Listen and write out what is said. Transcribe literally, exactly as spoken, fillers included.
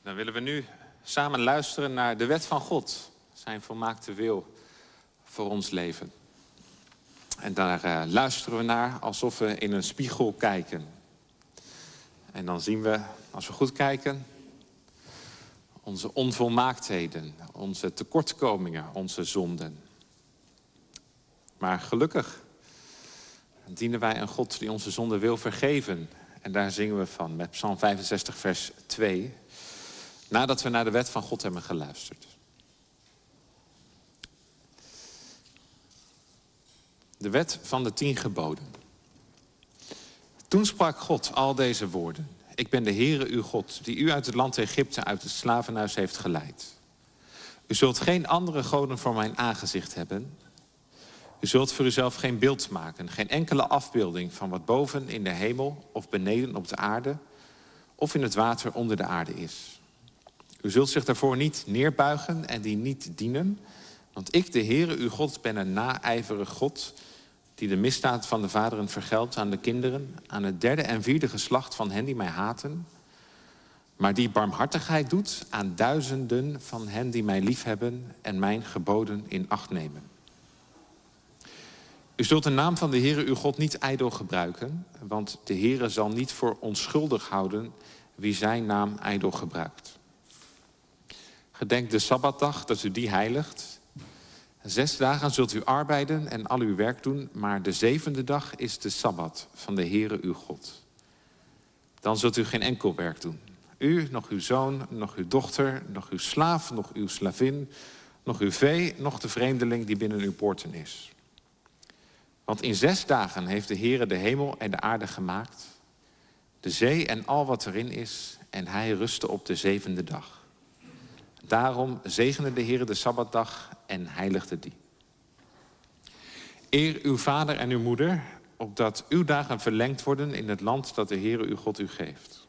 Dan willen we nu samen luisteren naar de wet van God. Zijn volmaakte wil voor ons leven. En daar uh, luisteren we naar alsof we in een spiegel kijken. En dan zien we, als we goed kijken, onze onvolmaaktheden, onze tekortkomingen, onze zonden. Maar gelukkig dienen wij een God die onze zonden wil vergeven. En daar zingen we van met Psalm vijfenzestig vers twee. Nadat we naar de wet van God hebben geluisterd. De wet van de tien geboden. Toen sprak God al deze woorden. Ik ben de Heere uw God, die u uit het land Egypte, uit het slavenhuis heeft geleid. U zult geen andere goden voor mijn aangezicht hebben. U zult voor uzelf geen beeld maken, geen enkele afbeelding van wat boven in de hemel of beneden op de aarde of in het water onder de aarde is. U zult zich daarvoor niet neerbuigen en die niet dienen, want ik, de Heere uw God, ben een naijverig God die de misdaad van de vaderen vergeldt aan de kinderen, aan het derde en vierde geslacht van hen die mij haten, maar die barmhartigheid doet aan duizenden van hen die mij liefhebben en mijn geboden in acht nemen. U zult de naam van de Heere uw God niet ijdel gebruiken, want de Heere zal niet voor onschuldig houden wie zijn naam ijdel gebruikt. Gedenk de Sabbatdag dat u die heiligt. Zes dagen zult u arbeiden en al uw werk doen, maar de zevende dag is de Sabbat van de Heere uw God. Dan zult u geen enkel werk doen. U, nog uw zoon, nog uw dochter, nog uw slaaf, nog uw slavin, nog uw vee, nog de vreemdeling die binnen uw poorten is. Want in zes dagen heeft de Heere de hemel en de aarde gemaakt, de zee en al wat erin is, en hij rustte op de zevende dag. Daarom zegende de Heere de Sabbatdag en heiligde die. Eer uw vader en uw moeder, opdat uw dagen verlengd worden in het land dat de Heere uw God u geeft.